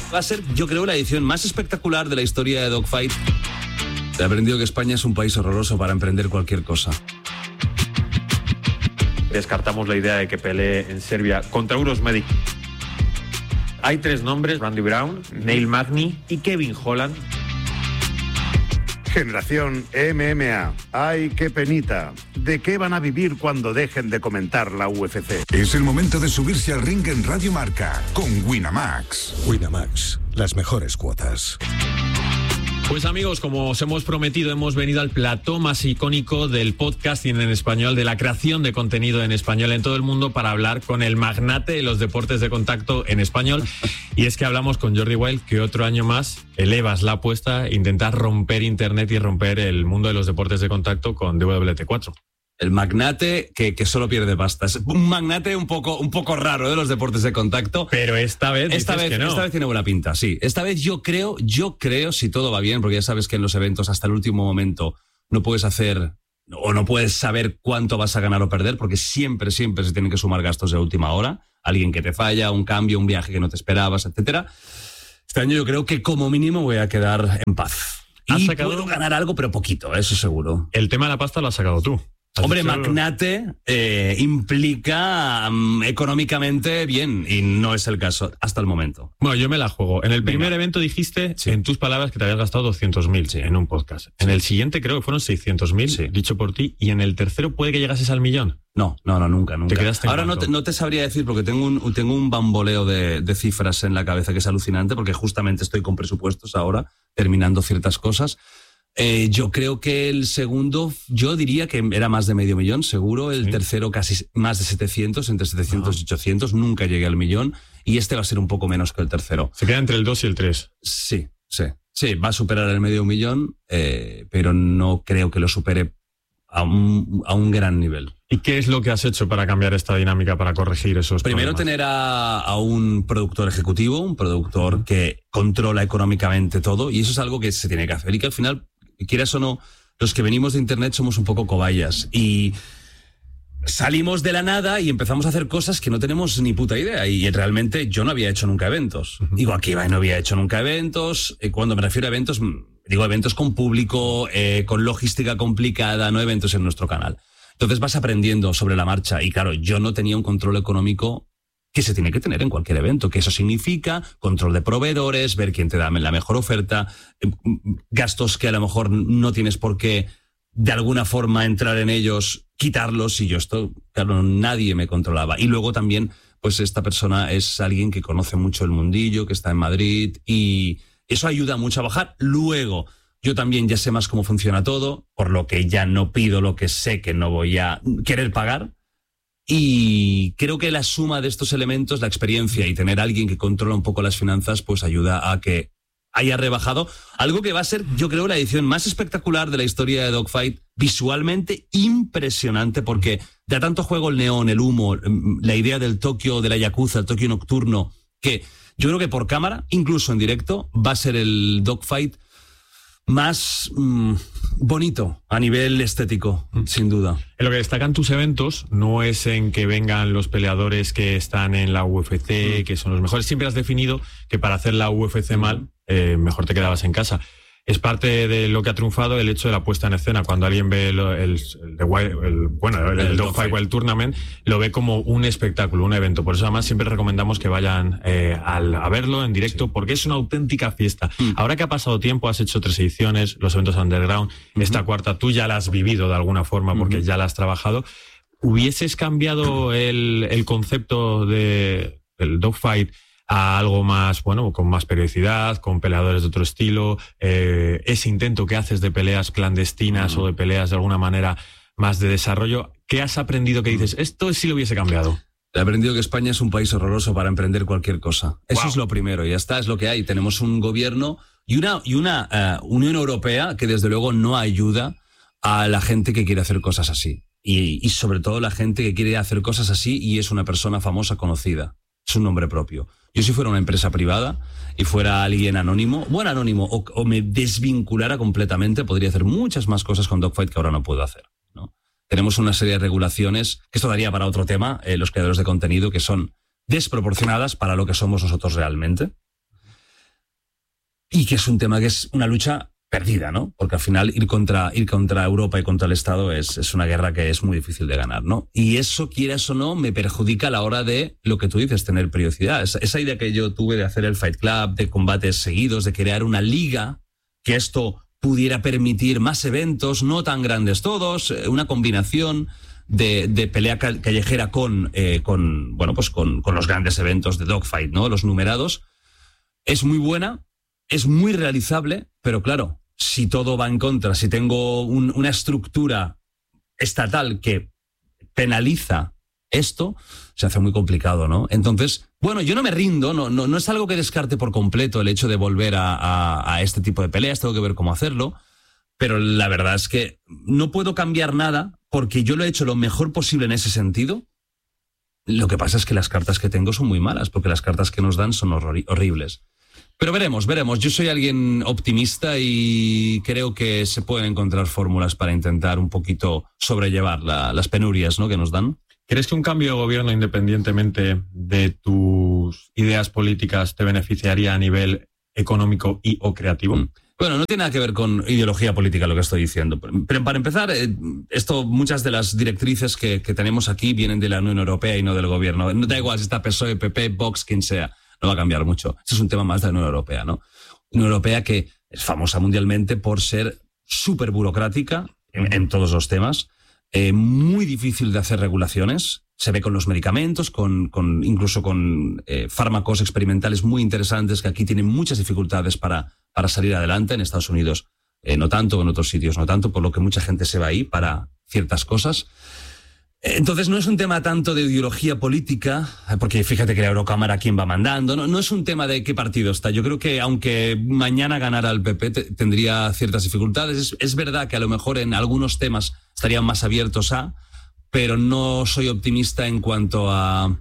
Va a ser, yo creo, la edición más espectacular de la historia de Dogfight. He aprendido que España es un país horroroso para emprender cualquier cosa. Descartamos la idea de que pelee en Serbia contra Uros Medic. Hay 3 nombres: Randy Brown, Neil Magny y Kevin Holland. Generación MMA. ¡Ay, qué penita! ¿De qué van a vivir cuando dejen de comentar la UFC? Es el momento de subirse al ring en Radio Marca con Winamax. Winamax, las mejores cuotas. Pues amigos, como os hemos prometido, hemos venido al plató más icónico del podcasting en español, de la creación de contenido en español en todo el mundo, para hablar con el magnate de los deportes de contacto en español. Y es que hablamos con Jordi Wild, que otro año más elevas la apuesta, intentar romper internet y romper el mundo de los deportes de contacto con DWT4. El magnate que solo pierde pasta. Es un magnate un poco raro de los deportes de contacto. Pero esta vez que no. Esta vez tiene buena pinta, sí. Esta vez yo creo, si todo va bien, porque ya sabes que en los eventos hasta el último momento no puedes hacer o no puedes saber cuánto vas a ganar o perder, porque siempre se tienen que sumar gastos de última hora. Alguien que te falla, un cambio, un viaje que no te esperabas, etcétera. Este año yo creo que como mínimo voy a quedar en paz. Y puedo ganar algo, pero poquito, eso seguro. El tema de la pasta lo has sacado tú. Hombre, magnate implica económicamente bien, y no es el caso hasta el momento. Bueno, yo me la juego. En el primer evento dijiste, en tus palabras, que te habías gastado 200.000 en un podcast. En el siguiente creo que fueron 600.000, dicho por ti, y en el tercero puede que llegases al millón. No, nunca. ¿Te quedaste en Ahora no te sabría decir, porque tengo un bamboleo de cifras en la cabeza que es alucinante, porque justamente estoy con presupuestos ahora, terminando ciertas cosas. Yo creo que el segundo, yo diría que era más de 500.000, seguro. El tercero casi más de 700, entre 700 y 800. Nunca llegué al millón. Y este va a ser un poco menos que el tercero. Se queda entre el 2 y el 3. Sí, va a superar el 500.000, pero no creo que lo supere a un gran nivel. ¿Y qué es lo que has hecho para cambiar esta dinámica, para corregir esos Primero, problemas? tener a un productor ejecutivo, un productor que controla económicamente todo, y eso es algo que se tiene que hacer y que al final, quieras o no, los que venimos de internet somos un poco cobayas y salimos de la nada y empezamos a hacer cosas que no tenemos ni puta idea, y realmente yo no había hecho nunca eventos. Digo, aquí no había hecho nunca eventos. Cuando me refiero a eventos, digo eventos con público, con logística complicada, no eventos en nuestro canal. Entonces vas aprendiendo sobre la marcha, y claro, yo no tenía un control económico que se tiene que tener en cualquier evento, que eso significa control de proveedores, ver quién te da la mejor oferta, gastos que a lo mejor no tienes por qué de alguna forma entrar en ellos, quitarlos, y yo esto, claro, nadie me controlaba. Y luego también, pues esta persona es alguien que conoce mucho el mundillo, que está en Madrid, y eso ayuda mucho a bajar. Luego, yo también ya sé más cómo funciona todo, por lo que ya no pido lo que sé que no voy a querer pagar. Y creo que la suma de estos elementos, la experiencia y tener a alguien que controla un poco las finanzas, pues ayuda a que haya rebajado algo que va a ser, yo creo, la edición más espectacular de la historia de Dogfight, visualmente impresionante, porque da tanto juego el neón, el humo, la idea del Tokio, de la Yakuza, el Tokio nocturno, que yo creo que por cámara, incluso en directo, va a ser el Dogfight más bonito a nivel estético, sin duda. En lo que destacan tus eventos no es en que vengan los peleadores que están en la UFC, que son los mejores. Siempre has definido que para hacer la UFC mal, mejor te quedabas en casa. Es parte de lo que ha triunfado el hecho de la puesta en escena. Cuando alguien ve el Dogfight World Tournament, lo ve como un espectáculo, un evento. Por eso además siempre recomendamos que vayan a verlo en directo, porque es una auténtica fiesta. Ahora que ha pasado tiempo, has hecho 3 ediciones, los eventos underground, esta cuarta tú ya la has vivido de alguna forma porque ya la has trabajado. ¿Hubieses cambiado el concepto del Dogfight a algo más, bueno, con más periodicidad, con peleadores de otro estilo, ese intento que haces de peleas clandestinas o de peleas de alguna manera más de desarrollo? ¿Qué has aprendido que dices, esto sí lo hubiese cambiado? He aprendido que España es un país horroroso para emprender cualquier cosa. Eso es lo primero, y ya está, es lo que hay. Tenemos un gobierno y una Unión Europea que desde luego no ayuda a la gente que quiere hacer cosas así. Y sobre todo la gente que quiere hacer cosas así y es una persona famosa, conocida. Es un nombre propio. Yo, si fuera una empresa privada y fuera alguien anónimo, o me desvinculara completamente, podría hacer muchas más cosas con Dogfight que ahora no puedo hacer, ¿no? Tenemos una serie de regulaciones, que esto daría para otro tema, los creadores de contenido, que son desproporcionadas para lo que somos nosotros realmente. y que es un tema que es una lucha perdida, ¿no? Porque al final ir contra Europa y contra el Estado es una guerra que es muy difícil de ganar, ¿no? Y eso, quieras o no, me perjudica a la hora de lo que tú dices, tener periodicidad. Esa idea que yo tuve de hacer el Fight Club, de combates seguidos, de crear una liga, que esto pudiera permitir más eventos, no tan grandes todos, una combinación de pelea callejera con los grandes eventos de dogfight, ¿no? Los numerados. Es muy buena, es muy realizable, pero claro, si todo va en contra, si tengo una estructura estatal que penaliza esto, se hace muy complicado, ¿no? Entonces, bueno, yo no me rindo, no es algo que descarte por completo el hecho de volver a este tipo de peleas, tengo que ver cómo hacerlo, pero la verdad es que no puedo cambiar nada porque yo lo he hecho lo mejor posible en ese sentido. Lo que pasa es que las cartas que tengo son muy malas, porque las cartas que nos dan son horribles. Pero veremos. Yo soy alguien optimista y creo que se pueden encontrar fórmulas para intentar un poquito sobrellevar las penurias, ¿no?, que nos dan. ¿Crees que un cambio de gobierno, independientemente de tus ideas políticas, te beneficiaría a nivel económico y o creativo? Bueno, no tiene nada que ver con ideología política lo que estoy diciendo. Pero para empezar, muchas de las directrices que tenemos aquí vienen de la Unión Europea y no del gobierno. No da igual si está PSOE, PP, Vox, quien sea. No va a cambiar mucho. Ese es un tema más de la Unión Europea, ¿no? Unión Europea que es famosa mundialmente por ser súper burocrática en todos los temas, muy difícil de hacer regulaciones. Se ve con los medicamentos, incluso con fármacos experimentales muy interesantes que aquí tienen muchas dificultades para salir adelante. En Estados Unidos no tanto, en otros sitios no tanto, por lo que mucha gente se va ahí para ciertas cosas. Entonces no es un tema tanto de ideología política, porque fíjate que la Eurocámara quién va mandando, no es un tema de qué partido está. Yo creo que aunque mañana ganara el PP tendría ciertas dificultades. Es verdad que a lo mejor en algunos temas estarían más abiertos pero no soy optimista en cuanto a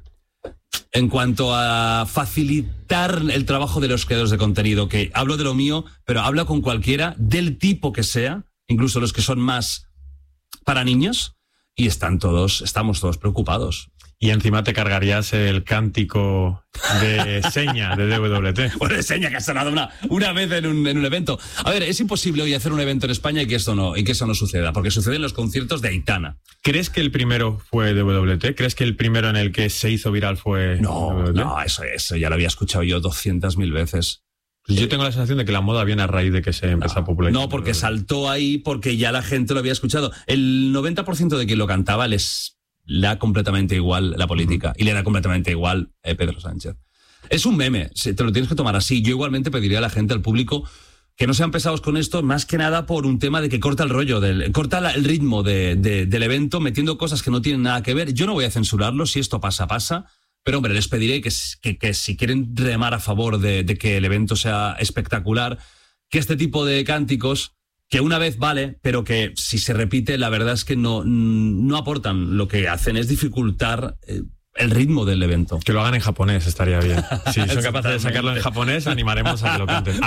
facilitar el trabajo de los creadores de contenido, que hablo de lo mío, pero hablo con cualquiera, del tipo que sea, incluso los que son más para niños. Y estamos todos preocupados. Y encima te cargarías el cántico de seña de DWT. Bueno, de seña que ha sonado una vez en un evento. A ver, es imposible hoy hacer un evento en España y que eso no suceda, porque sucede en los conciertos de Aitana. ¿Crees que el primero fue DWT? ¿Crees que el primero en el que se hizo viral fue DWT? No, eso ya lo había escuchado yo 200.000 veces. Pues yo tengo la sensación de que la moda viene a raíz de que se empezó a popularizar. No, porque saltó ahí porque ya la gente lo había escuchado. El 90% de quien lo cantaba le da completamente igual la política y le da completamente igual Pedro Sánchez. Es un meme, te lo tienes que tomar así. Yo igualmente pediría a la gente, al público, que no sean pesados con esto, más que nada por un tema de que corta el rollo, corta el ritmo del evento, metiendo cosas que no tienen nada que ver. Yo no voy a censurarlo, si esto pasa. Pero, hombre, les pediré que si quieren remar a favor de que el evento sea espectacular, que este tipo de cánticos, que una vez vale, pero que si se repite, la verdad es que no aportan. Lo que hacen es dificultar el ritmo del evento. Que lo hagan en japonés estaría bien. Si son capaces de sacarlo en japonés, animaremos a que lo canten.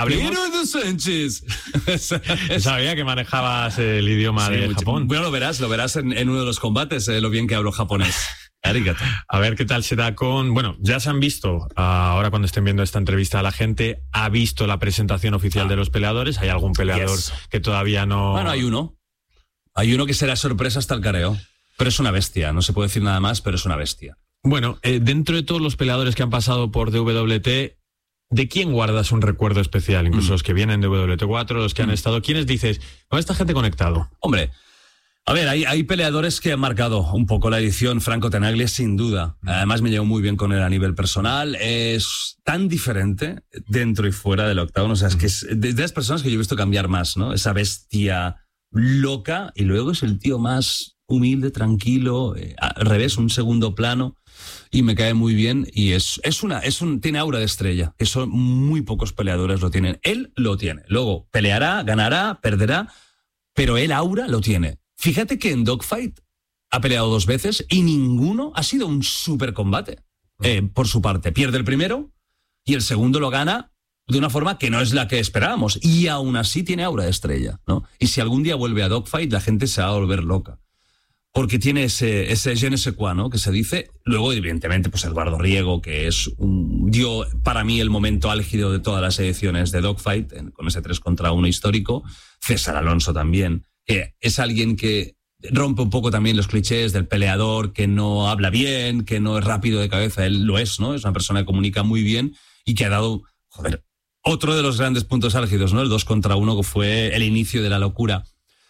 Sabía que manejabas el idioma de Japón. Bueno, lo verás en uno de los combates, lo bien que hablo japonés. Arigato. A ver qué tal se da ya se han visto, ahora cuando estén viendo esta entrevista, la gente ha visto la presentación oficial de los peleadores. ¿Hay algún peleador que todavía no...? Bueno, hay uno que será sorpresa hasta el careo, pero es una bestia, no se puede decir nada más, pero es una bestia. Bueno, dentro de todos los peleadores que han pasado por DWT, ¿de quién guardas un recuerdo especial? Incluso los que vienen de WT4, los que han estado, ¿quiénes dices, con esta gente conectado? Hombre, a ver, hay peleadores que han marcado un poco la edición. Franco Tenaglia, sin duda. Además, me llevo muy bien con él a nivel personal. Es tan diferente dentro y fuera del octágono. O sea, es que es de las personas que yo he visto cambiar más, ¿no? Esa bestia loca, y luego es el tío más humilde, tranquilo, al revés, un segundo plano, y me cae muy bien. Y tiene aura de estrella. Eso muy pocos peleadores lo tienen. Él lo tiene. Luego peleará, ganará, perderá, pero él aura lo tiene. Fíjate que en Dogfight ha peleado 2 veces y ninguno ha sido un super combate. Por su parte, pierde el primero y el segundo lo gana de una forma que no es la que esperábamos. Y aún así tiene aura de estrella, ¿no? Y si algún día vuelve a Dogfight, la gente se va a volver loca. porque tiene ese je ne sais quoi, ¿no? Que se dice. Luego, evidentemente, pues Eduardo Riego, que dio para mí el momento álgido de todas las ediciones de Dogfight, con ese 3-1 histórico. César Alonso también, que es alguien que rompe un poco también los clichés del peleador que no habla bien, que no es rápido de cabeza. Él lo es, ¿no? Es una persona que comunica muy bien y que ha dado, otro de los grandes puntos álgidos, ¿no? El 2-1, que fue el inicio de la locura.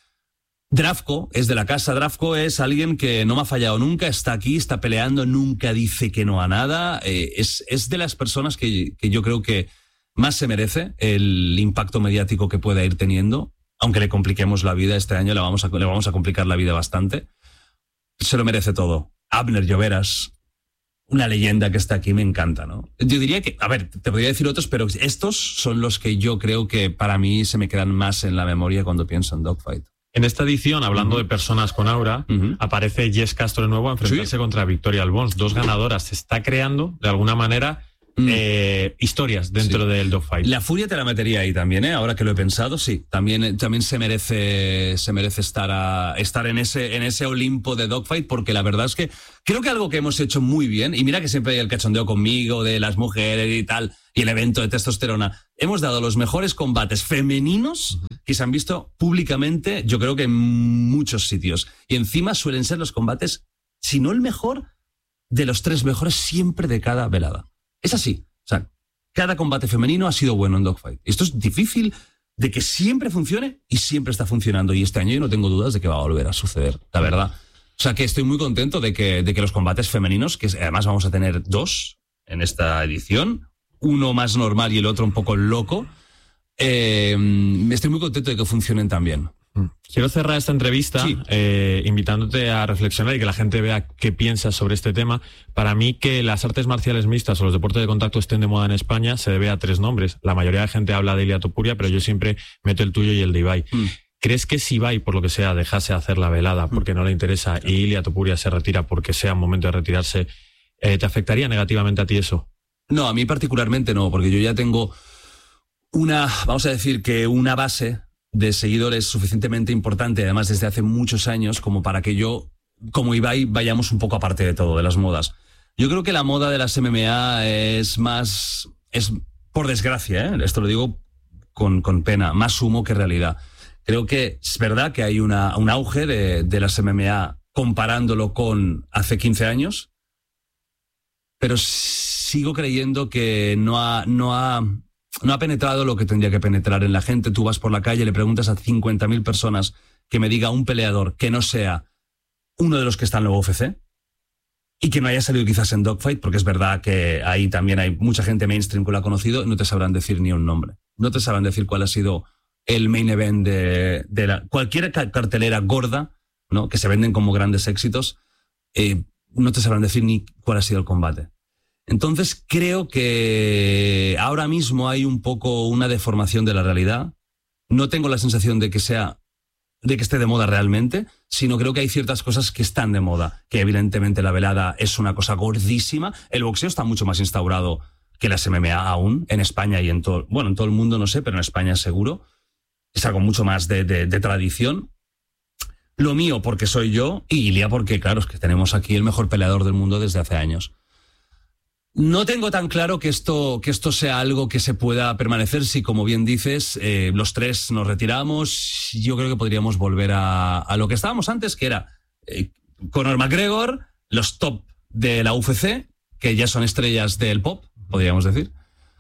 Dravko es de la casa. Dravko es alguien que no me ha fallado nunca, está aquí, está peleando, nunca dice que no a nada. Es de las personas que yo creo que más se merece el impacto mediático que pueda ir teniendo. Aunque le compliquemos la vida este año, le vamos a complicar la vida bastante. Se lo merece todo. Abner Lloveras, una leyenda que está aquí, me encanta, ¿no? Yo diría que, te podría decir otros, pero estos son los que yo creo que para mí se me quedan más en la memoria cuando pienso en Dogfight. En esta edición, hablando de personas con aura, aparece Jess Castro de nuevo a enfrentarse contra Victoria Albons, 2 ganadoras. Se está creando, de alguna manera, historias dentro del Dogfight. La Furia te la metería ahí también, ¿eh? Ahora que lo he pensado, sí. También se merece estar en ese Olimpo de Dogfight, porque la verdad es que creo que algo que hemos hecho muy bien, y mira que siempre hay el cachondeo conmigo de las mujeres y tal, y el evento de testosterona, hemos dado los mejores combates femeninos que se han visto públicamente, yo creo que en muchos sitios. Y encima suelen ser los combates, si no el mejor, de los 3 mejores siempre de cada velada. Es así. O sea, cada combate femenino ha sido bueno en Dogfight. Esto es difícil de que siempre funcione y siempre está funcionando. Y este año yo no tengo dudas de que va a volver a suceder, la verdad. O sea, que estoy muy contento de que los combates femeninos, que además vamos a tener 2 en esta edición, uno más normal y el otro un poco loco, estoy muy contento de que funcionen también. Quiero cerrar esta entrevista invitándote a reflexionar y que la gente vea qué piensas sobre este tema. Para mí, que las artes marciales mixtas o los deportes de contacto estén de moda en España se debe a 3 nombres. La mayoría de gente habla de Ilia Topuria, pero yo siempre meto el tuyo y el de Ibai. ¿Crees que si Ibai, por lo que sea, dejase hacer la velada porque no le interesa y Ilia Topuria se retira porque sea momento de retirarse, te afectaría negativamente a ti eso? No, a mí particularmente no, porque yo ya tengo vamos a decir que una base de seguidores suficientemente importante, además desde hace muchos años, como para que yo, como Ibai, vayamos un poco aparte de todo, de las modas. Yo creo que la moda de las MMA es por desgracia, esto lo digo con pena, más humo que realidad. Creo que es verdad que hay un auge de las MMA comparándolo con hace 15 años, pero sigo creyendo que no ha penetrado lo que tendría que penetrar en la gente. Tú vas por la calle, le preguntas a 50.000 personas que me diga un peleador que no sea uno de los que está en la UFC y que no haya salido quizás en Dogfight, porque es verdad que ahí también hay mucha gente mainstream que lo ha conocido, no te sabrán decir ni un nombre. No te sabrán decir cuál ha sido el main event de cualquier cartelera gorda, ¿no? Que se venden como grandes éxitos, no te sabrán decir ni cuál ha sido el combate. Entonces creo que ahora mismo hay un poco una deformación de la realidad. No tengo la sensación de que esté de moda realmente, sino creo que hay ciertas cosas que están de moda, que evidentemente la velada es una cosa gordísima. El boxeo está mucho más instaurado que las MMA aún, en España y en todo el mundo no sé, pero en España seguro. Es algo mucho más de tradición. Lo mío porque soy yo y Ilia porque, claro, es que tenemos aquí el mejor peleador del mundo desde hace años. No tengo tan claro que esto sea algo que se pueda permanecer. Si, como bien dices, los 3 nos retiramos, yo creo que podríamos volver a lo que estábamos antes, que era Conor McGregor, los top de la UFC, que ya son estrellas del pop, podríamos decir.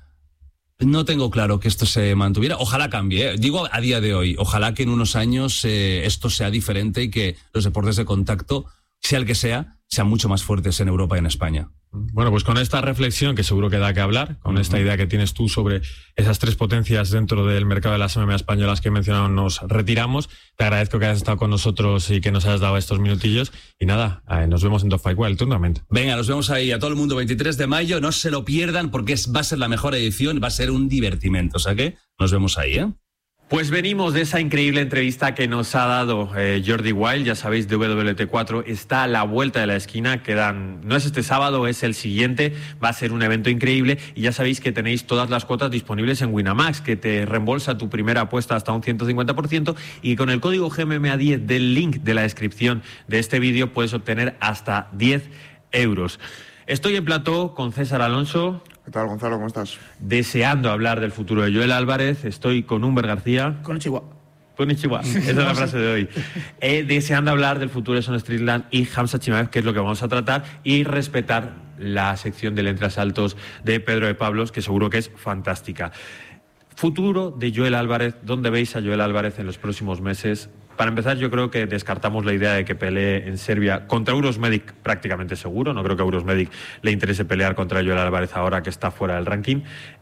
No tengo claro que esto se mantuviera. Ojalá cambie, Digo a día de hoy. Ojalá que en unos años esto sea diferente y que los deportes de contacto, sea el que sea, sean mucho más fuertes en Europa y en España. Bueno, pues con esta reflexión, que seguro que da que hablar, con esta idea que tienes tú sobre esas 3 potencias dentro del mercado de las MMA españolas que he mencionado, nos retiramos. Te agradezco que hayas estado con nosotros y que nos hayas dado estos minutillos. Y nada, nos vemos en Dogfight World Tournament. Venga, nos vemos ahí a todo el mundo 23 de mayo. No se lo pierdan porque va a ser la mejor edición, va a ser un divertimento. O sea que nos vemos ahí, Pues venimos de esa increíble entrevista que nos ha dado Jordi Wild, ya sabéis, de WT4, está a la vuelta de la esquina, no es este sábado, es el siguiente, va a ser un evento increíble y ya sabéis que tenéis todas las cuotas disponibles en Winamax, que te reembolsa tu primera apuesta hasta un 150% y con el código GMMA10 del link de la descripción de este vídeo puedes obtener hasta 10 euros. Estoy en plató con César Alonso. ¿Qué tal, Gonzalo? ¿Cómo estás? Deseando hablar del futuro de Joel Álvarez. Estoy con Humber García. Konnichiwa. Konnichiwa. Esa es la frase de hoy. Deseando hablar del futuro de Son Streetland y Hamza Chimaev, que es lo que vamos a tratar, y respetar la sección del Entre Asaltos de Pedro de Pablos, que seguro que es fantástica. Futuro de Joel Álvarez. ¿Dónde veis a Joel Álvarez en los próximos meses? Para empezar, yo creo que descartamos la idea de que pelee en Serbia contra Eurosmedic prácticamente seguro. No creo que a Eurosmedic le interese pelear contra Joel Álvarez ahora que está fuera del ranking.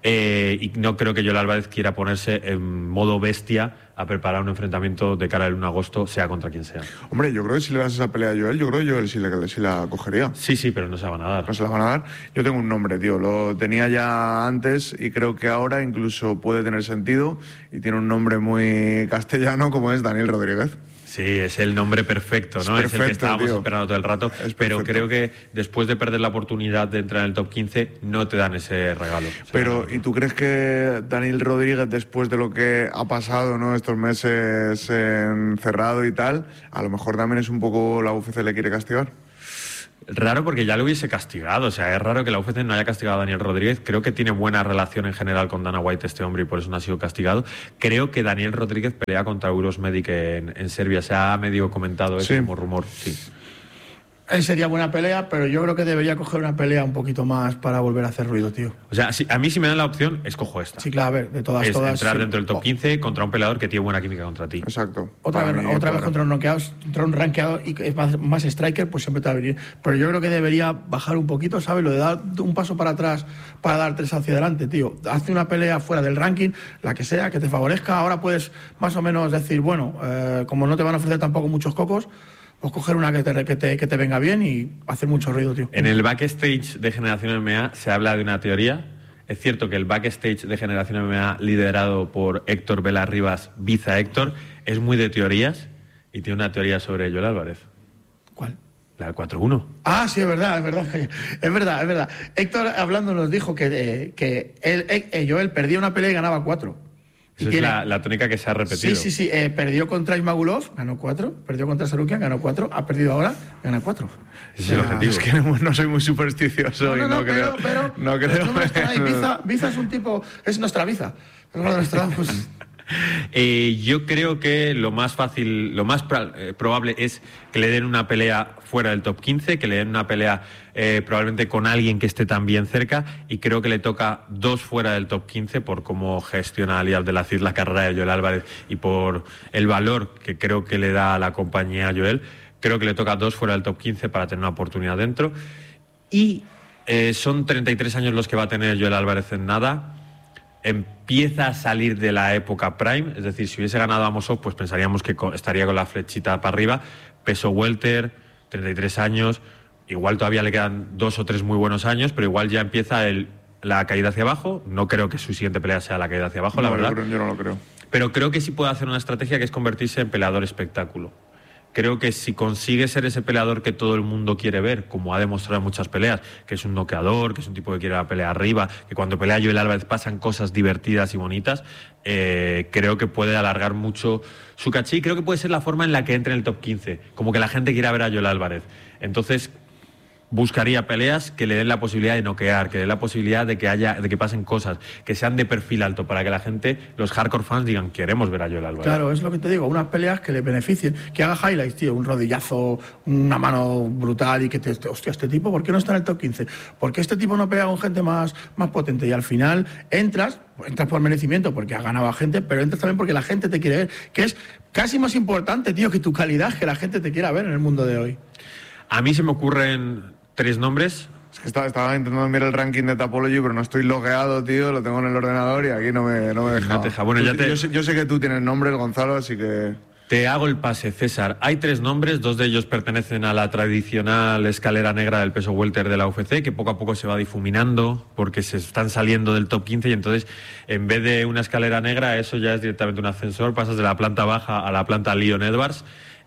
Y no creo que Joel Álvarez quiera ponerse en modo bestia a preparar un enfrentamiento de cara al 1 de agosto, sea contra quien sea. Hombre, yo creo que si le das esa pelea a Joel, yo creo que Joel sí la cogería. Sí, pero no se la van a dar. No se la van a dar. Yo tengo un nombre, tío. Lo tenía ya antes y creo que ahora incluso puede tener sentido. Y tiene un nombre muy castellano como es Daniel Rodríguez. Sí, es el nombre perfecto, ¿no? Es perfecto, el que estábamos esperando todo el rato. Pero creo que después de perder la oportunidad de entrar en el top 15, no te dan ese regalo. Pero, ¿y tú crees que Daniel Rodríguez, después de lo que ha pasado, ¿no?, estos meses encerrado y tal, a lo mejor también es un poco la UFC le quiere castigar? Raro porque ya lo hubiese castigado, o sea, es raro que la UFC no haya castigado a Daniel Rodríguez. Creo que tiene buena relación en general con Dana White este hombre y por eso no ha sido castigado. Creo que Daniel Rodríguez pelea contra Eurosmedic en Serbia, se ha medio comentado eso como rumor, sí. Sería buena pelea, pero yo creo que debería coger una pelea un poquito más para volver a hacer ruido, tío. O sea, a mí si me dan la opción, escojo esta. Sí, claro, a ver, de todas. Entrar sí. Dentro del top 15 contra un peleador que tiene buena química contra ti. Exacto. Otra vez contra un noqueado, contra un rankeado y que es más striker, pues siempre te va a venir. Pero yo creo que debería bajar un poquito, ¿sabes? Lo de dar un paso para atrás para dar 3 hacia adelante, tío. Hazte una pelea fuera del ranking, la que sea, que te favorezca. Ahora puedes más o menos decir, bueno, como no te van a ofrecer tampoco muchos cocos, pues coger una que te venga bien y hacer mucho ruido, tío. En el backstage de Generación MMA se habla de una teoría. Es cierto que el backstage de Generación MMA, liderado por Héctor Vela Rivas, Biza Héctor, es muy de teorías y tiene una teoría sobre Joel Álvarez. ¿Cuál? La del 4-1. Ah, sí, es verdad. Es verdad. Héctor, hablando, nos dijo que Joel perdía una pelea y ganaba 4. Esa es la tónica que se ha repetido. Sí. Perdió contra Ismagulov, ganó 4. Perdió contra Sarukian, ganó 4. Ha perdido ahora, gana 4. Ese es el objetivo. Es que no soy muy supersticioso no creo. Pero no creo. Biza es un tipo, es nuestra Biza. Es uno de nuestros. Yo creo que lo más fácil, lo más probable es que le den una pelea fuera del top 15, que le den una pelea probablemente con alguien que esté también cerca, y creo que le toca 2 fuera del top 15 por cómo gestiona Ali Abdelaziz la carrera de Joel Álvarez y por el valor que creo que le da a la compañía a Joel. Creo que le toca 2 fuera del top 15 para tener una oportunidad dentro. Y son 33 años los que va a tener Joel Álvarez en nada. Empieza a salir de la época prime, es decir, si hubiese ganado a Amosov, pues pensaríamos que estaría con la flechita para arriba. Peso welter, 33 años, igual todavía le quedan 2 o 3 muy buenos años, pero igual ya empieza la caída hacia abajo. No creo que su siguiente pelea sea la caída hacia abajo, la verdad. Yo no lo creo. Pero creo que sí puede hacer una estrategia que es convertirse en peleador espectáculo. Creo que si consigue ser ese peleador que todo el mundo quiere ver, como ha demostrado en muchas peleas, que es un noqueador, que es un tipo que quiere la pelea arriba, que cuando pelea Joel Álvarez pasan cosas divertidas y bonitas, creo que puede alargar mucho su caché y creo que puede ser la forma en la que entre en el top 15, como que la gente quiera ver a Joel Álvarez. Entonces buscaría peleas que le den la posibilidad de noquear, que den la posibilidad de que pasen cosas, que sean de perfil alto, para que la gente, los hardcore fans, digan, queremos ver a Joel Álvarez. Claro, es lo que te digo, unas peleas que le beneficien, que haga highlights, tío, un rodillazo, una mano brutal y que hostia, este tipo, ¿por qué no está en el top 15? Porque este tipo no pelea con gente más potente y al final entras por merecimiento, porque ha ganado a gente, pero entras también porque la gente te quiere ver, que es casi más importante, tío, que tu calidad, que la gente te quiera ver en el mundo de hoy. A mí se me ocurren 3 nombres. Es que estaba intentando mirar el ranking de Tapology, pero no estoy logueado, tío, lo tengo en el ordenador y aquí no me deja. No te deja. Bueno, yo sé que tú tienes nombre, Gonzalo, así que... Te hago el pase, César. Hay 3 nombres, 2 de ellos pertenecen a la tradicional escalera negra del peso welter de la UFC, que poco a poco se va difuminando porque se están saliendo del top 15 y entonces en vez de una escalera negra, eso ya es directamente un ascensor, pasas de la planta baja a la planta Leon Edwards.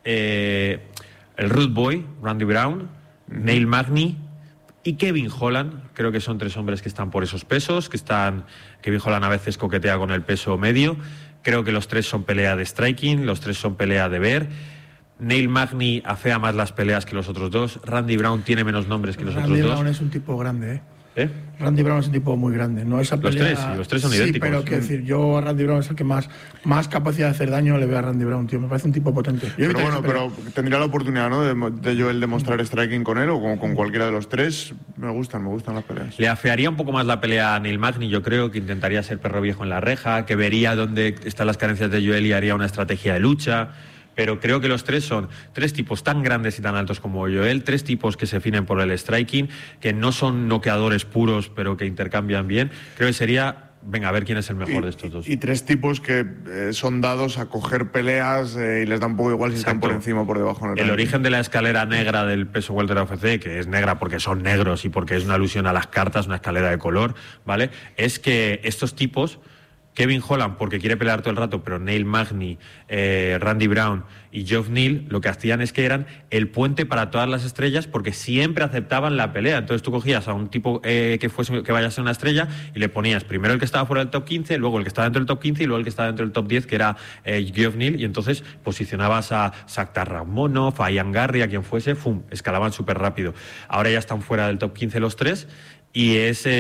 El Rude Boy, Randy Brown, Neil Magny y Kevin Holland. Creo que son 3 hombres que están por esos pesos, Kevin Holland a veces coquetea con el peso medio. Creo que los 3 son pelea de striking, los 3 son pelea de ver. Neil Magny afea más las peleas que los otros 2. Randy Brown tiene menos nombres que los otros 2. Randy Brown es un tipo grande, Randy Brown es un tipo muy grande. No esa pelea... Los tres son idénticos. Sí, pero quiero decir, yo a Randy Brown es el que más capacidad de hacer daño le veo a Randy Brown, tío. Me parece un tipo potente. Pero tendría la oportunidad, ¿no? de Joel demostrar striking con él o con cualquiera de los 3. Me gustan las peleas. Le afearía un poco más la pelea a Neil Magny, yo creo, que intentaría ser perro viejo en la reja, que vería dónde están las carencias de Joel y haría una estrategia de lucha. Pero creo que los 3 son 3 tipos tan grandes y tan altos como Joel, 3 tipos que se definen por el striking, que no son noqueadores puros, pero que intercambian bien. Creo que sería, venga, a ver quién es el mejor de estos 2. Y 3 tipos que son dados a coger peleas y les da un poco igual si están por encima o por debajo. En el origen de la escalera negra del peso welter de la UFC, que es negra porque son negros y porque es una alusión a las cartas, una escalera de color, ¿vale? Es que estos tipos... Kevin Holland porque quiere pelear todo el rato, pero Neil Magny, Randy Brown y Geoff Neal lo que hacían es que eran el puente para todas las estrellas porque siempre aceptaban la pelea. Entonces tú cogías a un tipo que vaya a ser una estrella y le ponías primero el que estaba fuera del top 15, luego el que estaba dentro del top 15 y luego el que estaba dentro del top 10, que era Geoff Neal, y entonces posicionabas a Shakhtar Rakhmonov, a Ian Garry, a quien fuese, ¡fum!, escalaban súper rápido. Ahora ya están fuera del top 15 los 3. Y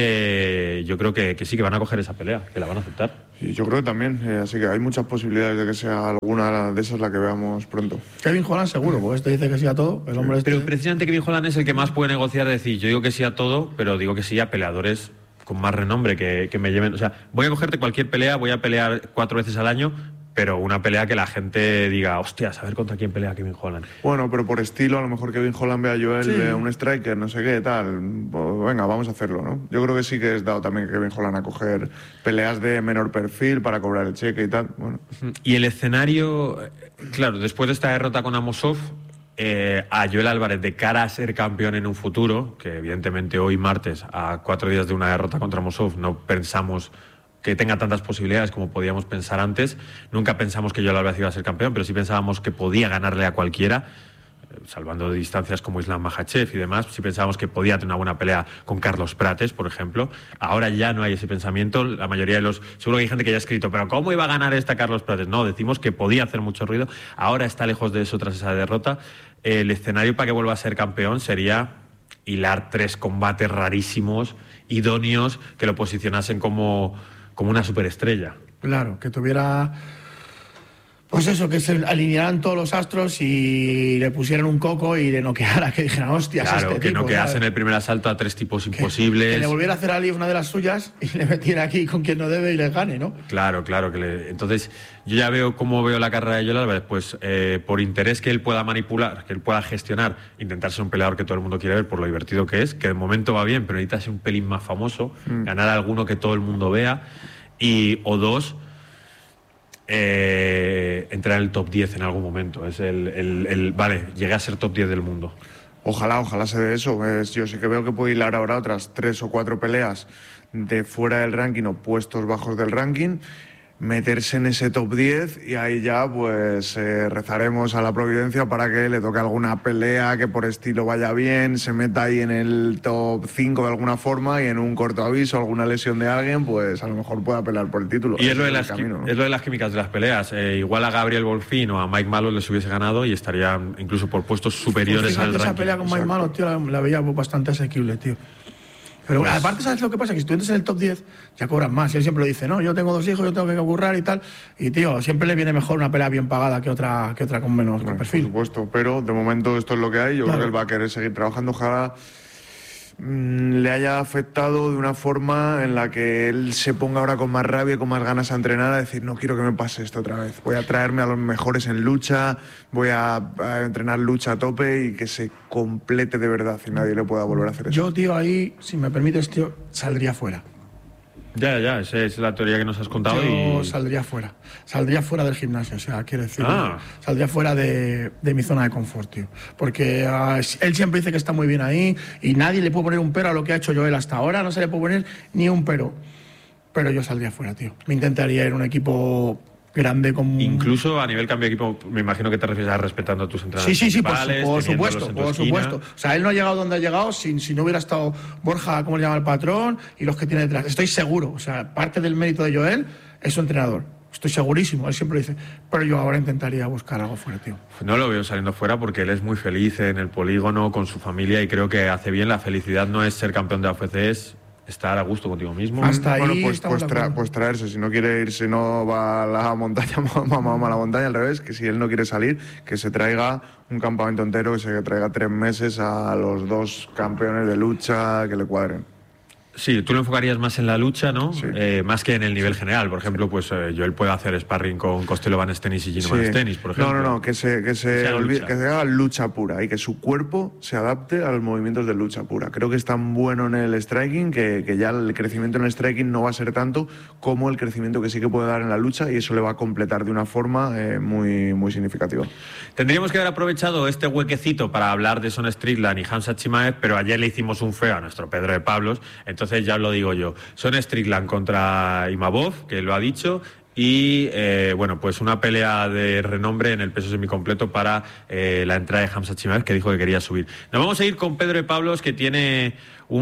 yo creo que sí, que van a coger esa pelea, que la van a aceptar. Sí, yo creo que también, así que hay muchas posibilidades de que sea alguna de esas la que veamos pronto. Kevin Holland seguro, porque este dice que sí a todo. El hombre pero precisamente Kevin Holland es el que más puede negociar, decir, yo digo que sí a todo, pero digo que sí a peleadores con más renombre, que me lleven... O sea, voy a cogerte cualquier pelea, voy a pelear 4 veces al año, pero una pelea que la gente diga, hostia, a ver contra quién pelea Kevin Holland. Bueno, pero por estilo, a lo mejor Kevin Holland ve a Joel, ve a un striker, no sé qué, tal. Pues venga, vamos a hacerlo, ¿no? Yo creo que sí que es dado también Kevin Holland a coger peleas de menor perfil para cobrar el cheque y tal. Bueno. Y el escenario, claro, después de esta derrota con Amosov, a Joel Álvarez de cara a ser campeón en un futuro, que evidentemente hoy martes, a 4 días de una derrota contra Amosov, no pensamos que tenga tantas posibilidades como podíamos pensar antes. Nunca pensamos que Joel Álvarez iba a ser campeón, pero sí pensábamos que podía ganarle a cualquiera, salvando distancias como Islam Makhachev y demás. Sí pensábamos que podía tener una buena pelea con Carlos Prates, por ejemplo. Ahora ya no hay ese pensamiento. La mayoría de los... Seguro que hay gente que ya ha escrito, pero ¿cómo iba a ganar esta Carlos Prates? No, decimos que podía hacer mucho ruido. Ahora está lejos de eso tras esa derrota. El escenario para que vuelva a ser campeón sería hilar 3 combates rarísimos, idóneos, que lo posicionasen como una superestrella. Claro, que tuviera... Pues eso, que se alinearan todos los astros y le pusieran un coco y le noqueara, que dijeran, hostias, claro, que tipo, noqueasen el primer asalto a 3 tipos imposibles. Que le volviera a hacer a Ali una de las suyas y le metiera aquí con quien no debe y le gane, ¿no? Claro. Entonces, yo ya veo cómo veo la carrera de Joel Álvarez, pues por interés que él pueda manipular, que él pueda gestionar, intentar ser un peleador que todo el mundo quiere ver por lo divertido que es, que de momento va bien, pero necesita ser un pelín más famoso, ganar a alguno que todo el mundo vea, o 2... entrar en el top 10 en algún momento. Es vale, llegué a ser top 10 del mundo. Ojalá se dé eso. Yo sí que veo que puede hilar ahora otras 3 o 4 peleas de fuera del ranking o puestos bajos del ranking, meterse en ese top 10 y ahí ya pues rezaremos a la providencia para que le toque alguna pelea que por estilo vaya bien, se meta ahí en el top 5 de alguna forma y en un corto aviso, alguna lesión de alguien, pues a lo mejor pueda pelear por el título. Y es lo de las químicas de las peleas. Igual a Gabriel Volfín o a Mike Malott les hubiese ganado y estarían incluso por puestos superiores al ranking. Esa pelea con Mike Malott, tío, la veía bastante asequible, tío. Pero pues, aparte, ¿sabes lo que pasa? Que si tú entras en el top 10, ya cobras más. Y él siempre lo dice, no, yo tengo 2 hijos, yo tengo que currar y tal. Y, tío, siempre le viene mejor una pelea bien pagada que otra con menos perfil. Por supuesto, pero de momento esto es lo que hay. Yo creo que él va a querer seguir trabajando. Ojalá le haya afectado de una forma en la que él se ponga ahora con más rabia y con más ganas a entrenar, a decir, no quiero que me pase esto otra vez. Voy a traerme a los mejores en lucha, voy a entrenar lucha a tope y que se complete de verdad y nadie le pueda volver a hacer eso. Yo, tío, ahí, si me permites, tío, saldría fuera. Ya, esa es la teoría que nos has contado. Yo saldría fuera del gimnasio, o sea, quiero decir, saldría fuera de mi zona de confort, tío, porque él siempre dice que está muy bien ahí y nadie le puede poner un pero a lo que ha hecho Joel hasta ahora, no se le puede poner ni un pero yo saldría fuera, tío. Me intentaría ir a un equipo grande como... Incluso a nivel cambio de equipo, me imagino que te refieres a respetando a tus entrenadores. Sí, por supuesto. O sea, él no ha llegado donde ha llegado si no hubiera estado Borja, como le llama el patrón, y los que tiene detrás. Estoy seguro. O sea, parte del mérito de Joel es su entrenador. Estoy segurísimo, él siempre dice, pero yo ahora intentaría buscar algo fuera, tío. No lo veo saliendo fuera porque él es muy feliz en el polígono, con su familia, y creo que hace bien. La felicidad no es ser campeón de la UFC, es estar a gusto contigo mismo. Hasta ahí pues traerse. Si no quiere ir, si no va a la montaña, vamos a la montaña, al revés, que si él no quiere salir, que se traiga un campamento entero, que se traiga 3 meses a los 2 campeones de lucha que le cuadren. Sí, tú lo enfocarías más en la lucha, ¿no? Sí. Más que en el nivel general. Por ejemplo, pues Joel puede hacer sparring con Costello Vanestenis y Gino Vanestenis, por ejemplo. No, que se haga lucha pura y que su cuerpo se adapte a los movimientos de lucha pura. Creo que es tan bueno en el striking que ya el crecimiento en el striking no va a ser tanto como el crecimiento que sí que puede dar en la lucha, y eso le va a completar de una forma muy, muy significativa. Tendríamos que haber aprovechado este huequecito para hablar de Son Strickland y Khamzat Chimaev, pero ayer le hicimos un feo a nuestro Pedro de Pablos, entonces ya lo digo yo. Son Strickland contra Imavov, que lo ha dicho, y bueno, pues una pelea de renombre en el peso semicompleto para la entrada de Khamzat Chimaev, que dijo que quería subir. Nos vamos a ir con Pedro de Pablos, que tiene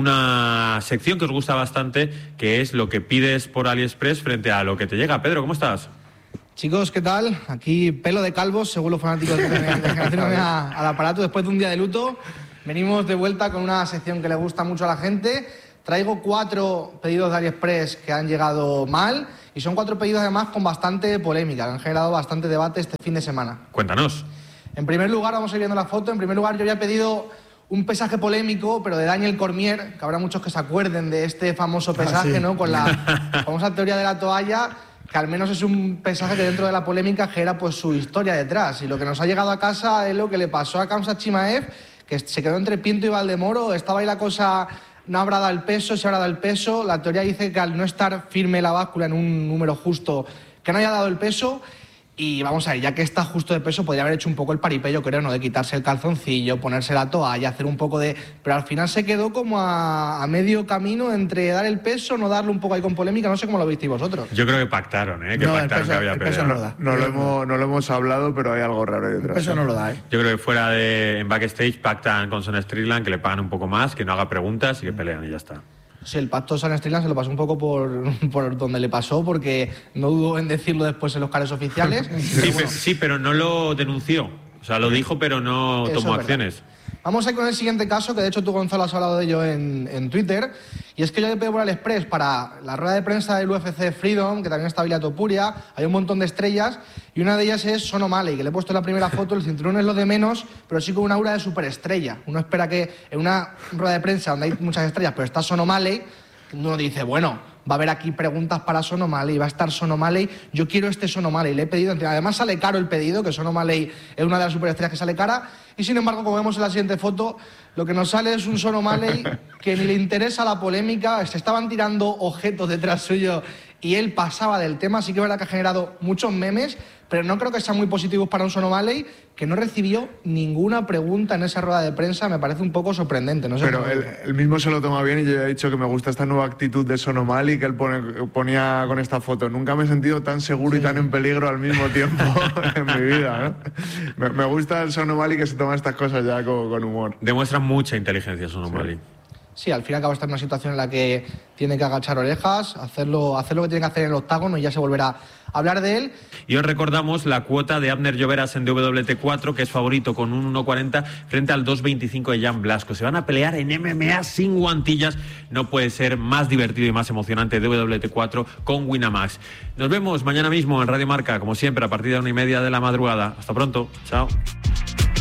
una sección que os gusta bastante, que es lo que pides por AliExpress frente a lo que te llega. Pedro, ¿cómo estás? Chicos, ¿qué tal? Aquí pelo de calvos, según los fanáticos de Generación al aparato. Después de un día de luto, venimos de vuelta con una sección que le gusta mucho a la gente. Traigo 4 pedidos de AliExpress que han llegado mal, y son 4 pedidos además con bastante polémica, que han generado bastante debate este fin de semana. Cuéntanos. En primer lugar, vamos a ir viendo la foto. En primer lugar, yo había pedido un pesaje polémico, pero de Daniel Cormier, que habrá muchos que se acuerden de este famoso pesaje, sí. ¿no? Con la famosa teoría de la toalla, que al menos es un pesaje que dentro de la polémica genera pues su historia detrás. Y lo que nos ha llegado a casa es lo que le pasó a Khamzat Chimaev, que se quedó entre Pinto y Valdemoro. Estaba ahí la cosa, no habrá dado el peso, se habrá dado el peso. La teoría dice que al no estar firme la báscula en un número justo, que no haya dado el peso. Y vamos a ver, ya que está justo de peso, podría haber hecho un poco el paripé, yo creo, ¿no? De quitarse el calzoncillo, ponerse la toalla, hacer un poco de... Pero al final se quedó como a medio camino entre dar el peso, no darle un poco ahí con polémica. No sé cómo lo visteis vosotros. Yo creo que pactaron, ¿eh? Que no, pactaron que había peso no lo da. No lo hemos hablado, pero hay algo raro ahí detrás. Eso no lo da, ¿eh? Yo creo que fuera de en backstage pactan con Son Strickland, que le pagan un poco más, que no haga preguntas y que pelean y ya está. Sí, el pacto Son Strickland se lo pasó un poco por donde le pasó, porque no dudó en decirlo después en los canales oficiales. Sí, pero no lo denunció. O sea, lo dijo, pero no tomó acciones. Vamos a ir con el siguiente caso, que de hecho tú, Gonzalo, has hablado de ello en Twitter. Y es que yo le pedí por AliExpress para la rueda de prensa del UFC Freedom, que también está Vila Topuria, hay un montón de estrellas, y una de ellas es Sean O'Malley, que le he puesto en la primera foto. El cinturón es lo de menos, pero sí con una aura de superestrella. Uno espera que en una rueda de prensa donde hay muchas estrellas, pero está Sean O'Malley, uno dice, bueno, va a haber aquí preguntas para Sean O'Malley, va a estar Sean O'Malley, yo quiero este Sean O'Malley, le he pedido, además sale caro el pedido, que Sean O'Malley es una de las superestrellas que sale cara, y sin embargo, como vemos en la siguiente foto, lo que nos sale es un Sean O'Malley que ni le interesa la polémica, se estaban tirando objetos detrás suyo y él pasaba del tema. Sí que es verdad que ha generado muchos memes, pero no creo que sean muy positivos para un Sean O'Malley, que no recibió ninguna pregunta en esa rueda de prensa. Me parece un poco sorprendente. No sé, pero él mismo se lo toma bien, y yo ya he dicho que me gusta esta nueva actitud de Sean O'Malley que él ponía con esta foto. Nunca me he sentido tan seguro y tan en peligro al mismo tiempo en mi vida, ¿no? Me gusta el Sean O'Malley que se toma estas cosas ya con humor. Demuestra mucha inteligencia Sean O'Malley. Sí, al fin y al cabo está en una situación en la que tiene que agachar orejas, hacer lo que tiene que hacer en el octágono, y ya se volverá a hablar de él. Y os recordamos la cuota de Abner Lloveras en WT4, que es favorito con un 1.40 frente al 2.25 de Jan Blasco. Se van a pelear en MMA sin guantillas. No puede ser más divertido y más emocionante WT4 con Winamax. Nos vemos mañana mismo en Radio Marca, como siempre, a partir de 1:30 de la madrugada. Hasta pronto. Chao.